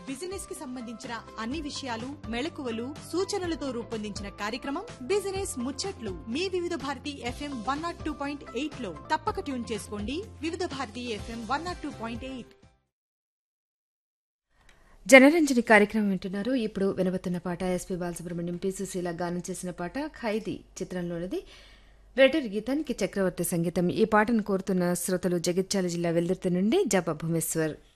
Business కి సంబంధించిన అన్ని విషయాలు, మెళకువలు, సూచనలతో రూపొందించిన కార్యక్రమం బిజినెస్ ముచ్చట్లు మీ వివిధ భారతి FM 102.8 లో తప్పక ట్యూన్ చేసుకోండి. వివిధ భారతి FM 102.8. జనరంజని కార్యక్రమం వింటున్నారు. ఇప్పుడు వినబోతున్న పాట ఎస్పీ బాలసుబ్రహ్మణ్యం, పి సుశీల గానం చేసిన పాట ఖైదీ చిత్రంలోనిది. వేటూరి గీతానికి చక్రవర్తి సంగీతం. ఈ పాటను కోరుతున్న శ్రోతలు జగిత్యాల జిల్లా వెల్దుర్తి నుండి జప భూమేశ్వర్.